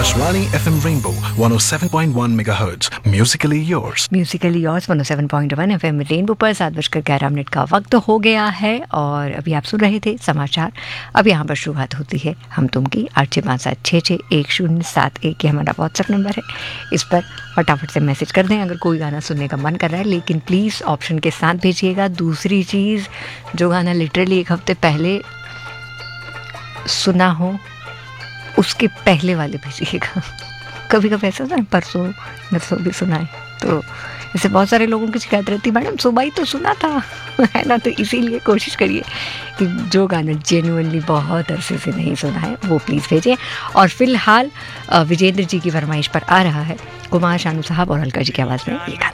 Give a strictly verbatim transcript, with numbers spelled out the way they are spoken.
Akashvani F M Rainbow one oh seven point one megahertz. Musically yours. Musically yours one O seven point one F M rainbow पर सात बजकर ग्यारह minute का वक्त हो गया है और अभी आप सुन रहे थे समाचार। अब यहाँ पर शुरुआत होती है हम तुम की आठ छः पाँच सात छः छः एक शून्य सात एक ये हमारा व्हाट्सएप नंबर है। इस पर फटाफट से मैसेज कर दें अगर कोई गाना सुनने का मन कर रहा है, लेकिन प्लीज़ ऑप्शन के साथ भेजिएगा। दूसरी चीज़, जो गाना लिटरली एक हफ्ते पहले सुना हो उसके पहले वाले भेजिएगा। कभी कभी ऐसा होता है परसों नरसों भी सुना है, तो ऐसे बहुत सारे लोगों की शिकायत रहती है, मैडम सुबह ही तो सुना था है ना। तो इसीलिए कोशिश करिए कि जो गाना जेन्युइनली बहुत अरसे से नहीं सुना है वो प्लीज़ भेजें। और फिलहाल विजेंद्र जी की फरमाइश पर आ रहा है कुमार शानू साहब और अलका जी की आवाज़ में ये गाना।